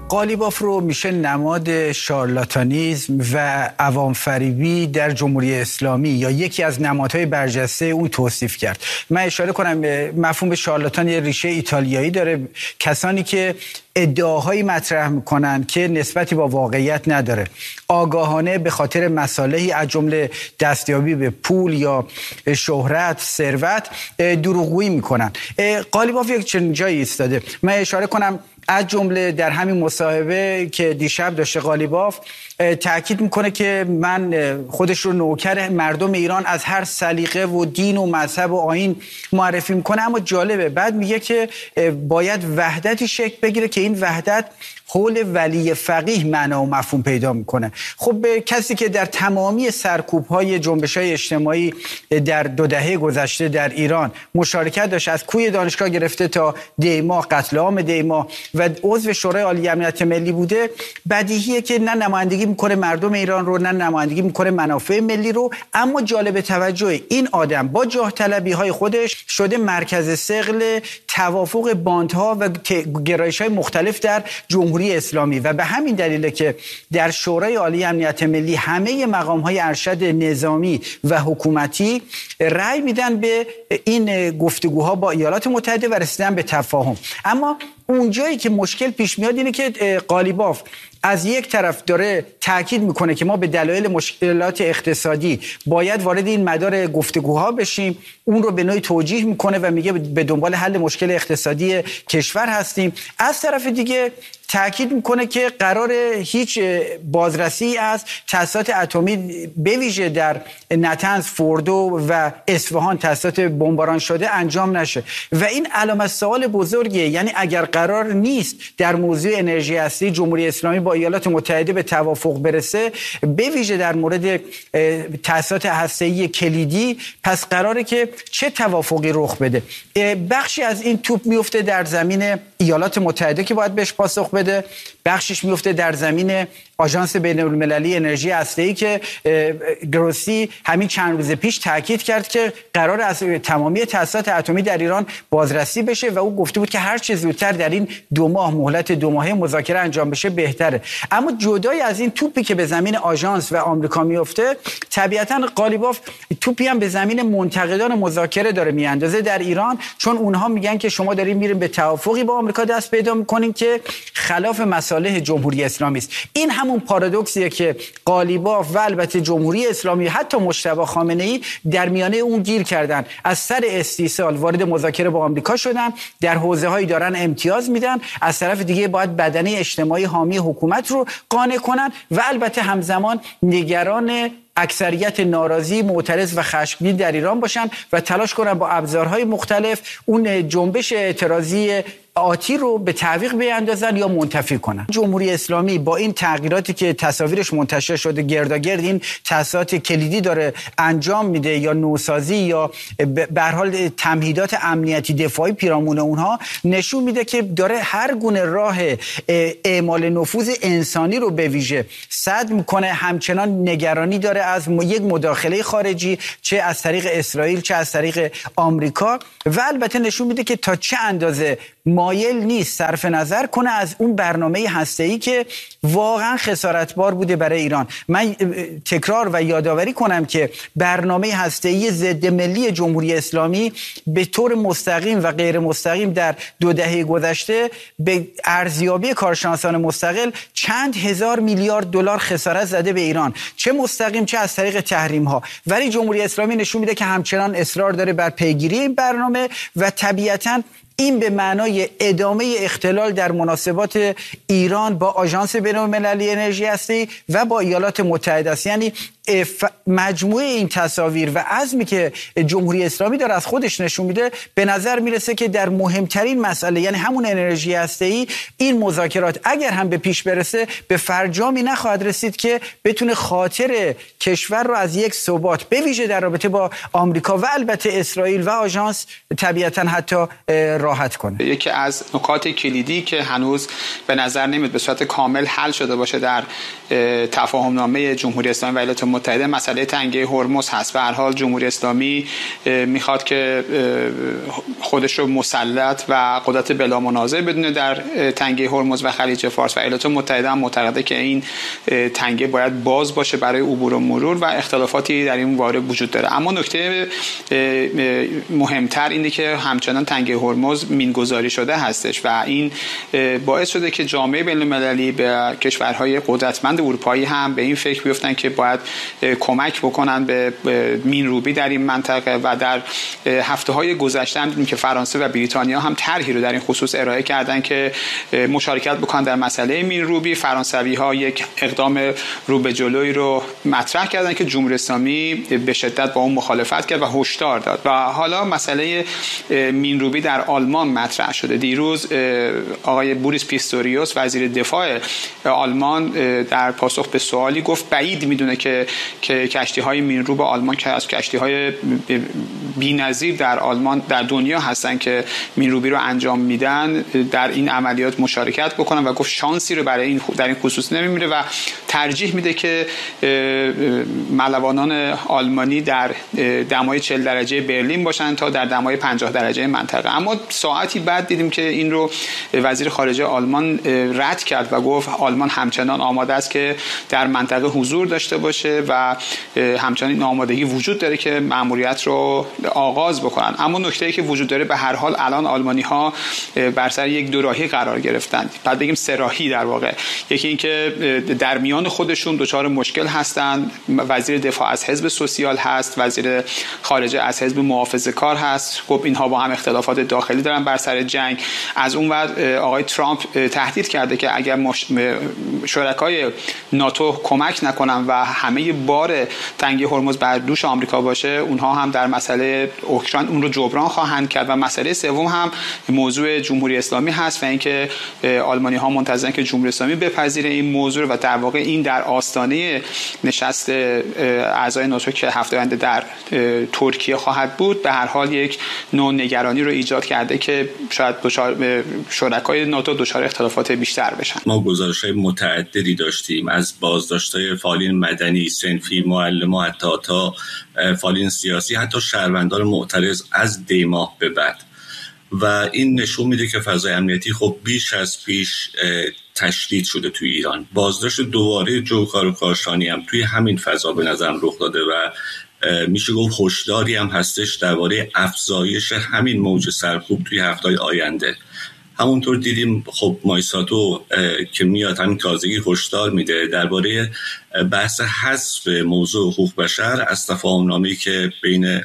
قالیباف رو میشه نماد شارلاتانیزم و عوام فریبی در جمهوری اسلامی یا یکی از نمادهای برجسته اون توصیف کرد. من اشاره کنم مفهوم شارلاتان یه ریشه ایتالیایی داره، کسانی که ادعاهایی مطرح میکنن که نسبتی با واقعیت نداره، آگاهانه به خاطر مصالحی از جمله دستیابی به پول یا شهرت، ثروت دروغگویی میکنن. قالیباف یک چنین جایی ایستاده. من اشاره کنم از جمله در همین مصاحبه که دیشب داشته قالیباف تأکید میکنه که من خودش رو نوکر مردم ایران از هر سلیقه و دین و مذهب و آیین معرفی میکنه، اما جالبه بعد میگه که باید وحدتی شکل بگیره که این وحدت حول ولی فقیه معنا و مفهوم پیدا میکنه. خب کسی که در تمامی سرکوب‌های جنبش‌های اجتماعی در 2 دهه گذشته در ایران مشارکت داشت، از کوی دانشگاه گرفته تا دیما، قتل عام دیما و عضو شورای عالی امنیت ملی بوده، بدیهیه که نه نمایندگی میکنه مردم ایران رو، نه نمایندگی میکنه منافع ملی رو. اما جالب توجه این آدم با جاه طلبی‌های خودش شده مرکز ثقل توافق باندها و گرایش‌های مختلف در جمهوری اسلامی و به همین دلیله که در شورای عالی امنیت ملی همه مقام‌های ارشد نظامی و حکومتی رأی میدن به این گفتگوها با ایالات متحده و رسیدن به تفاهم. اما اونجایی که مشکل پیش میاد اینه که قالیباف از یک طرف داره تاکید میکنه که ما به دلایل مشکلات اقتصادی باید وارد این مدار گفتگوها بشیم، اون رو به نوعی توجیه میکنه و میگه به دنبال حل مشکل اقتصادی کشور هستیم. از طرف دیگه تأکید میکنه که قرار هیچ بازرسی از تأسیسات اتمی به ویژه در نطنز، فوردو و اصفهان تأسیسات بمباران شده انجام نشه و این علامت سوال بزرگیه. یعنی اگر قرار نیست در موضوع انرژی هستی جمهوری اسلامی با ایالات متحده به توافق برسه، به ویژه در مورد تأسیسات هسته‌ای کلیدی، پس قراره که چه توافقی رخ بده؟ بخشی از این توپ میفته در زمین ایالات متحده که باید بهش پاسخ بده، بخشش میفته در زمین آژانس بین‌المللی انرژی هسته‌ای که گروسی همین چند روز پیش تاکید کرد که قرار از تمامی تأسیسات اتمی در ایران بازرسی بشه و او گفته بود که هر چه زودتر در این 2 ماه مهلت 2 ماهه مذاکره انجام بشه بهتره. اما جدای از این توپی که به زمین آژانس و آمریکا میفته، طبیعتاً قالیباف توپی هم به زمین منتقدان مذاکره داره میاندازه در ایران، چون اونها میگن که شما دارین میرین به توافقی با آمریکا دست پیدا میکنین که خلاف مصالح جمهوری اسلامی است. این همون پارادوکسیه که قالیباف و البته جمهوری اسلامی حتی مجتبی خامنه‌ای در میانه اون گیر کردن، از سر استیصال وارد مذاکره با آمریکا شدن، در حوزه‌هایی دارن امتیاز میدن، از طرف دیگه باید بدنه اجتماعی حامی حکومت رو قانع کنن و البته همزمان نگران اکثریت ناراضی، معترض و خشمگین در ایران باشن و تلاش کنن با ابزارهای مختلف اون جنبش اعتراضی آتی رو به تعویق بیاندازن یا منتفی کنن. جمهوری اسلامی با این تغییراتی که تصاویرش منتشر شده گرداگرد این تأسیسات کلیدی داره انجام میده یا نوسازی یا به هر حال تمهیدات امنیتی دفاعی پیرامون اونها، نشون میده که داره هر گونه راه اعمال نفوذ انسانی رو به ویژه سد میکنه. همچنان نگرانی داره از یک مداخله خارجی، چه از طریق اسرائیل چه از طریق آمریکا، و البته نشون میده که تا چه اندازه مایل نیست صرف نظر کنه از اون برنامه هسته‌ای که واقعا خسارتبار بوده برای ایران. من تکرار و یادآوری کنم که برنامه هسته‌ای ضد ملی جمهوری اسلامی به طور مستقیم و غیر مستقیم در 2 دهه گذشته به ارزیابی کارشناسان مستقل چند هزار میلیارد دلار خسارت زده به ایران، چه مستقیم چه از طریق تحریم ها. ولی جمهوری اسلامی نشون میده که همچنان اصرار داره بر پیگیری این برنامه و طبیعتاً این به معنای ادامه اختلال در مناسبات ایران با آژانس بین‌المللی انرژی هسته‌ای و با ایالات متحده است. یعنی مجموعه این تصاویر و عزمی که جمهوری اسلامی داره از خودش نشون میده، به نظر میرسه که در مهمترین مسئله، یعنی همون انرژی هسته‌ای، این مذاکرات اگر هم به پیش برسه به فرجامی نخواهد رسید که بتونه خاطر کشور رو از یک ثبات به ویژه در رابطه با آمریکا و البته اسرائیل و آژانس، طبیعتاً حتی راحت کنه. یکی از نکات کلیدی که هنوز به نظر نمیاد به صورت کامل حل شده باشه در تفاهمنامه جمهوری اسلامی و ایالات متحده مسئله تنگه هرمز هست. به هر حال جمهوری اسلامی میخواد که خودش رو مسلط و قدرت بلا منازع بدونه در تنگه هرمز و خلیج فارس و ایالات متحده هم معتقده که این تنگه باید باز باشه برای عبور و مرور و اختلافاتی در این باره وجود داره. اما نکته مهمتر اینه که همچنان تنگه هرمز مینگذاری شده هستش و این باعث شده که جامعه بین‌المللی به کشورهای قدرتمند اروپایی هم به این فکر بیفتن که باید کمک بکنن به مینروبی در این منطقه و در هفته‌های گذشته هم دیدیم که فرانسه و بریتانیا هم طرحی رو در این خصوص ارائه کردن که مشارکت بکنن در مسئله مینروبی. فرانسوی‌ها یک اقدام رو به جلوی رو مطرح کردن که جمهوری اسلامی به شدت با اون مخالفت کرد و هشدار داد و حالا مسئله مینروبی در آلمان مطرح شده. دیروز آقای بوریس پیستوریوس وزیر دفاع آلمان در پاسخ به سوالی گفت بعید میدونه که کشتی‌های مینروب آلمان که از کشتی‌های بی‌نظیر در آلمان در دنیا هستن که مینروبی رو انجام میدن در این عملیات مشارکت بکنن و گفت شانسی رو برای این در این خصوص نمیمیره و ترجیح میده که ملوانان آلمانی در دمای 40 درجه برلین باشن تا در دمای 50 درجه منطقه. اما ساعتی بعد دیدیم که این رو وزیر خارجه آلمان رد کرد و گفت آلمان همچنان آماده است که در منطقه حضور داشته باشه و همچنان این آمادگی وجود داره که مأموریت رو آغاز بکنن. اما نکته‌ای که وجود داره به هر حال الان آلمانی‌ها بر سر یک دوراهی قرار گرفتن، بعد بگیم سه راهی در واقع. یکی این که در میان خودشون دچار مشکل هستن، وزیر دفاع از حزب سوسیال هست، وزیر خارجه از حزب محافظه‌کار هست، خب اینها با هم اختلافات داخلی دارن بر سر جنگ. از اون ور آقای ترامپ تهدید کرده که اگر شرکای ناتو کمک نکنن و همه بار تنگه هرمز بر دوش آمریکا باشه اونها هم در مسئله اوکراین اون رو جبران خواهند کرد. و مسئله سوم هم موضوع جمهوری اسلامی هست و اینکه آلمانی ها منتظرن که جمهوری اسلامی بپذیره این موضوع و در واقع این در آستانه نشست اعضای ناتو که هفته آینده در ترکیه خواهد بود به هر حال یک نوع نگرانی رو ایجاد کرده که شاید شرکای ناتو دچار اختلافات بیشتر بشن. ما گزارش‌های متعددی داشتیم از بازداشت‌های فعالین مدنی، صنفی، معلمان، حتی فعالین سیاسی، حتی شهروندان معترض از دی‌ماه به بعد و این نشون میده که فضای امنیتی خب بیش از پیش تشدید شده توی ایران. بازداشت دوباره جوکار و کاشانی هم توی همین فضا به نظرم رخ داده و میشه گفت هشداری هم هستش درباره افزایش همین موج سرکوب توی هفته‌های آینده. همونطور دیدیم خب مایساتو که میاد همین تازگی هشدار میده درباره بحث حذف موضوع حقوق بشر از تفاهمنامه‌ای که بین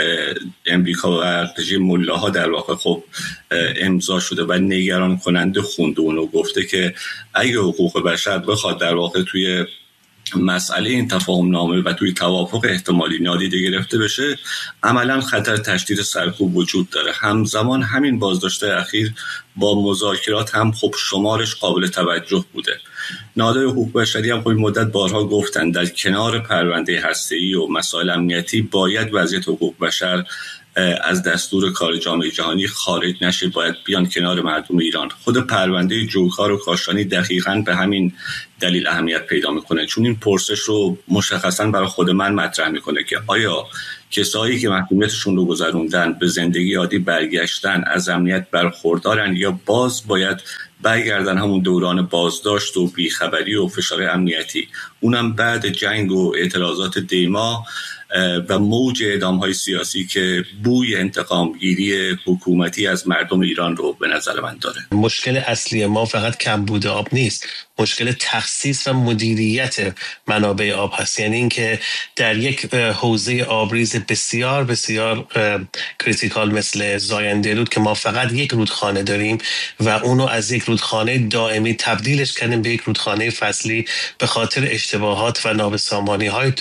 امریکا و رژیم ملاها در واقع خب امضا شده و نگران کننده خونده اونو. گفته که اگه حقوق بشر بخواد در واقع توی مسئله این تفاهمنامه و توی توافق احتمالی نادیده گرفته بشه عملا خطر تشدید سرکوب وجود داره. همزمان همین بازداشت اخیر با مذاکرات هم خب شمارش قابل توجه بوده. نهادهای حقوق بشری هم خب مدت بارها گفتن در کنار پرونده هسته‌ای و مسائل امنیتی باید وضعیت حقوق بشر از دستور کار جامعه جهانی خارج نشه، باید بیان کنار مردم ایران. خود پرونده جوکار و کاشانی دقیقاً به همین دلیل اهمیت پیدا میکنه، چون این پرسش رو مشخصاً برای خود من مطرح میکنه که آیا کسایی که محکومیتشون رو گذروندن به زندگی عادی برگشتن از امنیت برخوردارن یا باز باید برگردن همون دوران بازداشت و بیخبری و فشار امنیتی، اونم بعد جنگ و اعتراضات دیما و موج اعدام‌های سیاسی که بوی انتقامگیری حکومتی از مردم ایران رو به نظر من داره. مشکل اصلی ما فقط کمبود آب نیست، مشکل تخصیص و مدیریت منابع آب هست. یعنی اینکه در یک حوزه آبریز بسیار بسیار کریتیکال مثل زاینده‌رود که ما فقط یک رودخانه داریم و اونو از یک رودخانه دائمی تبدیلش کردیم به یک رودخانه فصلی به خاطر اشتباهات و نابسامانی‌های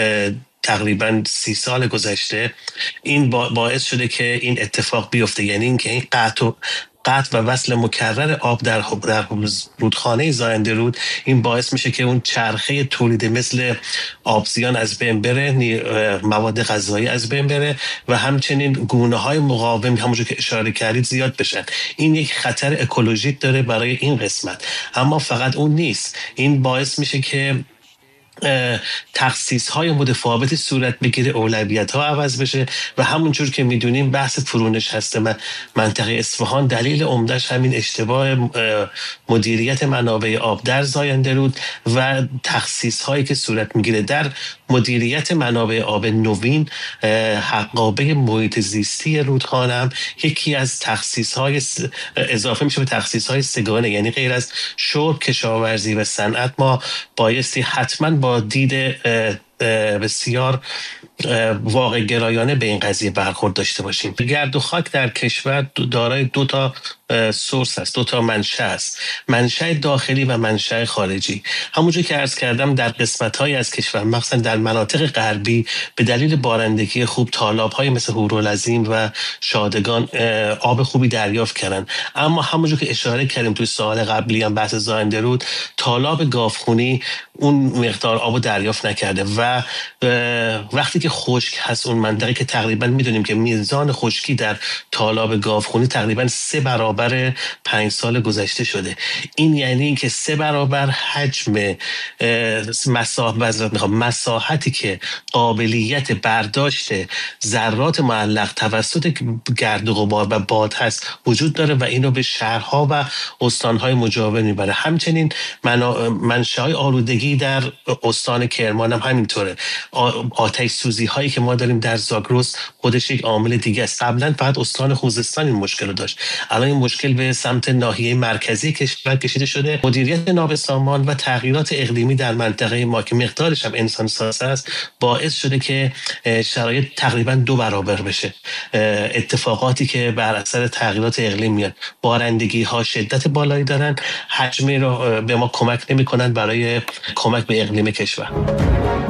تقریباً 30 سال گذشته. این باعث شده که این اتفاق بیفته، یعنی اینکه این قطع و وصل مکرر آب در رودخانه زاینده رود این باعث میشه که اون چرخه تولید مثل آبزیان از بین بره، مواد غذایی از بین بره و همچنین گونه های مقاوم همونجور که اشاره کردید زیاد بشن. این یک خطر اکولوژیک داره برای این قسمت. اما فقط اون نیست، این باعث میشه که تخصیص های متفاوتی صورت بگیره، اولویت ها عوض بشه و همونجور که میدونیم بحث فرونش هست منطقه اصفهان دلیل عمدهش همین اشتباه مدیریت منابع آب در زاینده رود و تخصیص هایی که صورت میگیره در مدیریت منابع آب نوین. حقابه محیط زیستی رودخانه هم یکی از تخصیص های اضافه میشه به تخصیص های سگانه، یعنی غیر از شرب، کشاورزی و صنعت ما بایستی حتما با دید بسیار واقع گرایانه به این قضیه برخورد داشته باشیم. گرد و خاک در کشور دارای دو تا سورس است، دو تا منشأ است، منشأ داخلی و منشأ خارجی. همونجور که عرض کردم در قسمت‌های از کشور مخصوصا در مناطق غربی به دلیل بارندگی خوب تالاب‌های مثل هورالعظیم و شادگان آب خوبی دریافت کردن، اما همونجور که اشاره کردیم توی سوال قبلی هم بحث زاینده رود، تالاب گاوخونی اون مقدار آبو دریافت نکرده و وقتی که خشک هست اون منطقه که تقریبا میدونیم که میزان خشکی در تالاب گاوخونی تقریبا 3 برابر 5 سال گذشته شده. این یعنی که 3 برابر حجم مساحتی که قابلیت برداشت ذرات معلق توسط گرد و غبار و باد هست وجود داره و اینو به شهرها و استانهای مجاور میبره. همچنین منشأهای آلودگی در استان کرمان هم همینطوره. آتش سوزی هایی که ما داریم در زاگرس خودش یک عامل دیگه است. قبلا فقط استان خوزستان این مشکل رو داشت، الان این مشکل به سمت ناحیه مرکزی کشور کشیده شده. مدیریت نابسامان و تغییرات اقلیمی در منطقه ما که مقدارش هم انسان ساز است باعث شده که شرایط تقریبا 2 برابر بشه. اتفاقاتی که بر اثر تغییرات اقلیم میاد، بارندگی ها شدت بالایی دارن، حجمی رو به ما کمک نمی‌کنن برای کمک به اقلیم کشور.